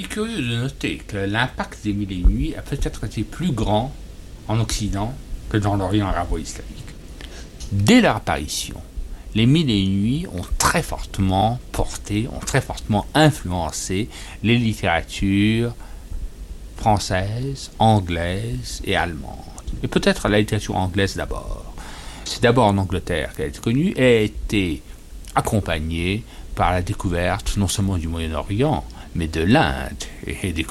est curieux de noter que l'impact des Mille et une nuits a peut-être été plus grand en Occident que dans l'Orient arabo-islamique. Dès leur apparition, les Mille et une nuits ont très fortement influencé les littératures françaises, anglaises et allemandes. Et peut-être la littérature anglaise d'abord. C'est d'abord en Angleterre qu'elle a été connue et a été accompagnée par la découverte non seulement du Moyen-Orient, mais de l'Inde et des